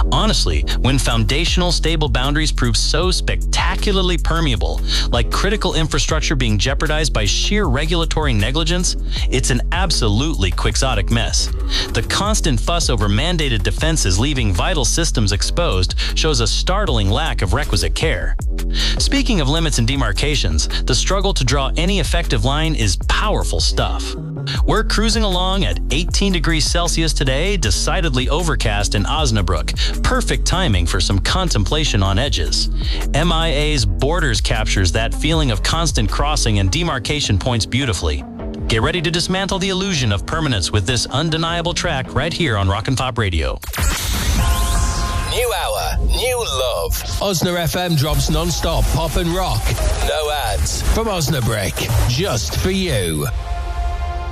Honestly, when foundational stable boundaries prove so spectacularly permeable, like critical infrastructure being jeopardized by sheer regulatory negligence, it's an absolutely quixotic mess. The constant fuss over mandated defenses leaving vital systems exposed shows a startling lack of requisite care. Speaking of limits and demarcations, the struggle to draw any effective line is powerful stuff. We're cruising along at 18 degrees Celsius today, decidedly overcast in Osnabrück. Perfect timing for some contemplation on edges. MIA's Borders captures that feeling of constant crossing and demarcation points beautifully. Get ready to dismantle the illusion of permanence with this undeniable track right here on Rock and Pop Radio. New hour, new love. Osna FM drops non-stop pop and rock. No ads. From Osnabrück, just for you.